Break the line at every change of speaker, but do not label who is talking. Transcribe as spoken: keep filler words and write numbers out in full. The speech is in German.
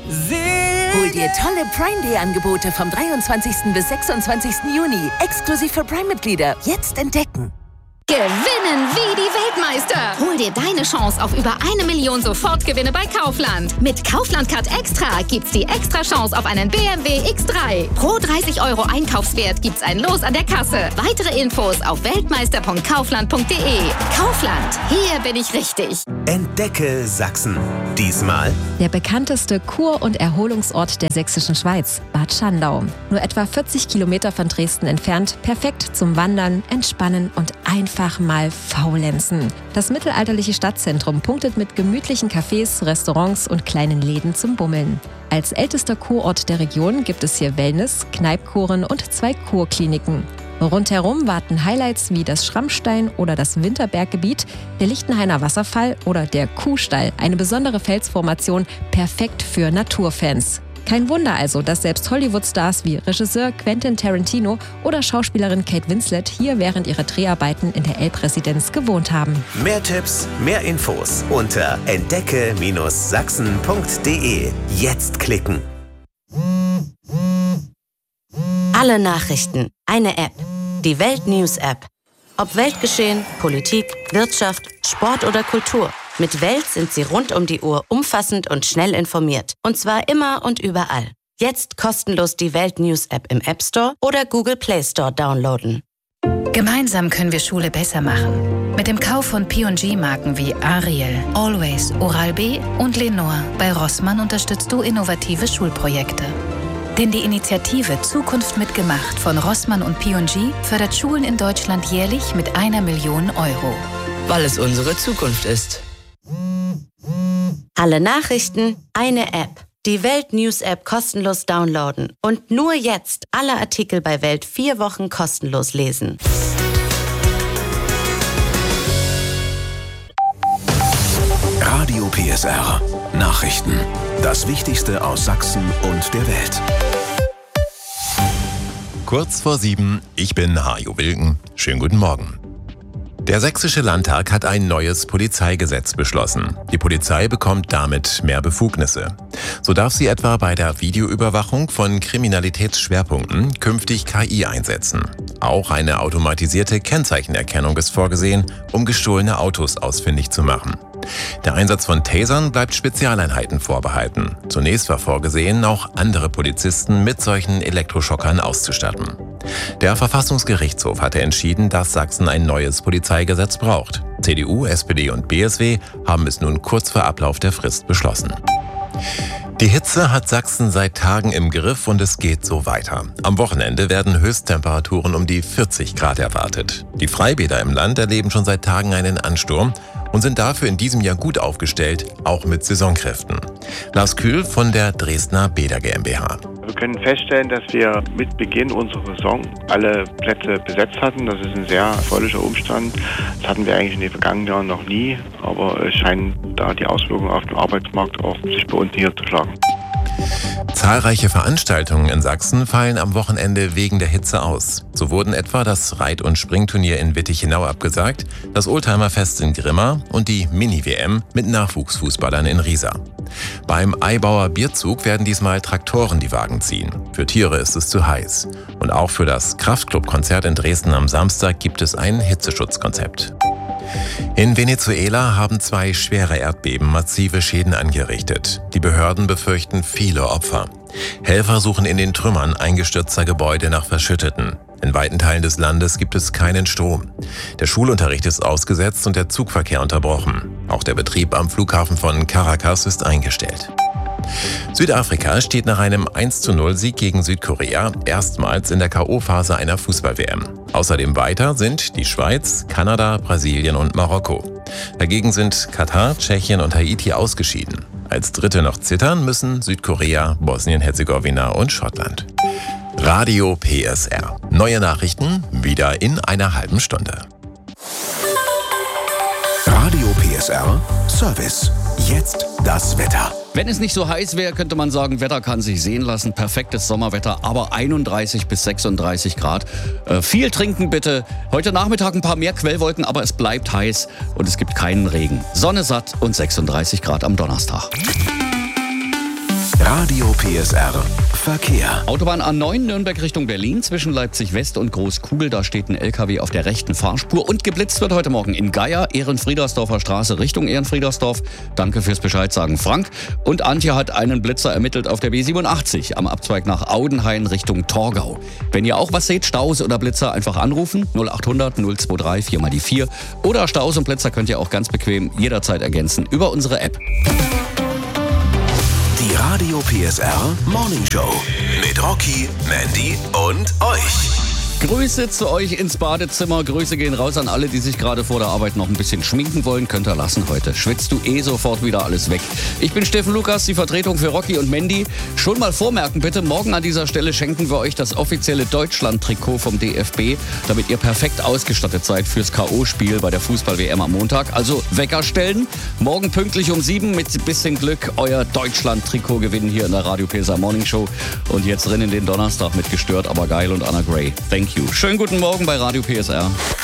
Hol dir tolle Prime Day Angebote vom dreiundzwanzigsten bis sechsundzwanzigsten Juni. Exklusiv für Prime-Mitglieder. Jetzt entdecken.
Gewinnen wie die Weltmeister. Hol dir deine Chance auf über eine Million Sofortgewinne bei Kaufland. Mit Kaufland Card Extra gibt's die extra Chance auf einen B M W X drei. Pro dreißig Euro Einkaufswert gibt's ein Los an der Kasse. Weitere Infos auf weltmeister punkt kaufland punkt de. Kaufland, hier bin ich richtig.
Entdecke Sachsen. Diesmal
der bekannteste Kur- und Erholungsort der sächsischen Schweiz, Bad Schandau. Nur etwa vierzig Kilometer von Dresden entfernt, perfekt zum Wandern, Entspannen und einfach mal faulenzen. Das mittelalterliche Stadtzentrum punktet mit gemütlichen Cafés, Restaurants und kleinen Läden zum Bummeln. Als ältester Kurort der Region gibt es hier Wellness, Kneipkuren und zwei Kurkliniken. Rundherum warten Highlights wie das Schrammstein oder das Winterberggebiet, der Lichtenhainer Wasserfall oder der Kuhstall, eine besondere Felsformation, perfekt für Naturfans. Kein Wunder also, dass selbst Hollywood-Stars wie Regisseur Quentin Tarantino oder Schauspielerin Kate Winslet hier während ihrer Dreharbeiten in der Elbresidenz gewohnt haben.
Mehr Tipps, mehr Infos unter entdecke Sachsen punkt de. Jetzt klicken.
Alle Nachrichten, eine App. Die Welt News App. Ob Weltgeschehen, Politik, Wirtschaft, Sport oder Kultur. Mit Welt sind Sie rund um die Uhr umfassend und schnell informiert. Und zwar immer und überall. Jetzt kostenlos die Welt News App im App Store oder Google Play Store downloaden.
Gemeinsam können wir Schule besser machen. Mit dem Kauf von P und G-Marken wie Ariel, Always, Oral-B und Lenore bei Rossmann unterstützt du innovative Schulprojekte. Denn die Initiative Zukunft mitgemacht von Rossmann und P und G fördert Schulen in Deutschland jährlich mit einer Million Euro.
Weil es unsere Zukunft ist.
Alle Nachrichten, eine App. Die Welt News App kostenlos downloaden. Und nur jetzt alle Artikel bei Welt vier Wochen kostenlos lesen.
Radio P S R. Nachrichten. Das Wichtigste aus Sachsen und der Welt.
Kurz vor sieben, ich bin Hajo Wilken. Schönen guten Morgen. Der Sächsische Landtag hat ein neues Polizeigesetz beschlossen. Die Polizei bekommt damit mehr Befugnisse. So darf sie etwa bei der Videoüberwachung von Kriminalitätsschwerpunkten künftig K I einsetzen. Auch eine automatisierte Kennzeichenerkennung ist vorgesehen, um gestohlene Autos ausfindig zu machen. Der Einsatz von Tasern bleibt Spezialeinheiten vorbehalten. Zunächst war vorgesehen, auch andere Polizisten mit solchen Elektroschockern auszustatten. Der Verfassungsgerichtshof hatte entschieden, dass Sachsen ein neues Polizeigesetz braucht. C D U, S P D und B S W haben es nun kurz vor Ablauf der Frist beschlossen. Die Hitze hat Sachsen seit Tagen im Griff und es geht so weiter. Am Wochenende werden Höchsttemperaturen um die vierzig Grad erwartet. Die Freibäder im Land erleben schon seit Tagen einen Ansturm und sind dafür in diesem Jahr gut aufgestellt, auch mit Saisonkräften. Lars Kühl von der Dresdner Bäder GmbH.
Wir können feststellen, dass wir mit Beginn unserer Saison alle Plätze besetzt hatten. Das ist ein sehr erfreulicher Umstand. Das hatten wir eigentlich in den vergangenen Jahren noch nie, aber es scheinen da die Auswirkungen auf den Arbeitsmarkt auch sich bei uns niederzuschlagen.
Zahlreiche Veranstaltungen in Sachsen fallen am Wochenende wegen der Hitze aus. So wurden etwa das Reit- und Springturnier in Wittichenau abgesagt, das Oldtimerfest in Grimma und die Mini-W M mit Nachwuchsfußballern in Riesa. Beim Eibauer Bierzug werden diesmal Traktoren die Wagen ziehen. Für Tiere ist es zu heiß. Und auch für das Kraftclub-Konzert in Dresden am Samstag gibt es ein Hitzeschutzkonzept. In Venezuela haben zwei schwere Erdbeben massive Schäden angerichtet. Die Behörden befürchten viele Opfer. Helfer suchen in den Trümmern eingestürzter Gebäude nach Verschütteten. In weiten Teilen des Landes gibt es keinen Strom. Der Schulunterricht ist ausgesetzt und der Zugverkehr unterbrochen. Auch der Betrieb am Flughafen von Caracas ist eingestellt. Südafrika steht nach einem eins zu null Sieg gegen Südkorea erstmals in der K O-Phase einer Fußball-W M. Außerdem weiter sind die Schweiz, Kanada, Brasilien und Marokko. Dagegen sind Katar, Tschechien und Haiti ausgeschieden. Als Dritte noch zittern müssen Südkorea, Bosnien-Herzegowina und Schottland. Radio P S R. Neue Nachrichten wieder in einer halben Stunde.
Radio P S R Service. Jetzt das Wetter.
Wenn es nicht so heiß wäre, könnte man sagen, Wetter kann sich sehen lassen. Perfektes Sommerwetter, aber einunddreißig bis sechsunddreißig Grad. Äh, viel trinken bitte. Heute Nachmittag ein paar mehr Quellwolken, aber es bleibt heiß und es gibt keinen Regen. Sonne satt und sechsunddreißig Grad am Donnerstag.
Radio P S R Verkehr.
Autobahn A neun Nürnberg Richtung Berlin zwischen Leipzig West und Großkugel. Da steht ein L K W auf der rechten Fahrspur und geblitzt wird heute Morgen in Geier, Ehrenfriedersdorfer Straße Richtung Ehrenfriedersdorf. Danke fürs Bescheid sagen, Frank. Und Antje hat einen Blitzer ermittelt auf der B siebenundachtzig am Abzweig nach Audenhain Richtung Torgau. Wenn ihr auch was seht, Staus oder Blitzer, einfach anrufen. null achthundert null zweiundzwanzig vier mal die vier. Oder Staus und Blitzer könnt ihr auch ganz bequem jederzeit ergänzen über unsere App.
Die Radio P S R Morning Show mit Rocky, Mandy und euch.
Grüße zu euch ins Badezimmer. Grüße gehen raus an alle, die sich gerade vor der Arbeit noch ein bisschen schminken wollen. Könnt ihr lassen heute. Schwitzt du eh sofort wieder alles weg. Ich bin Steffen Lukas, die Vertretung für Rocky und Mandy. Schon mal vormerken bitte, morgen an dieser Stelle schenken wir euch das offizielle Deutschland-Trikot vom D F B, damit ihr perfekt ausgestattet seid fürs K O-Spiel bei der Fußball-W M am Montag. Also Wecker stellen. Morgen pünktlich um sieben mit ein bisschen Glück euer Deutschland-Trikot gewinnen hier in der Radio P S R Morning Show. Und jetzt rennen den Donnerstag mit Gestört, aber geil und Anna Gray. Thank you. Schönen guten Morgen bei Radio P S R.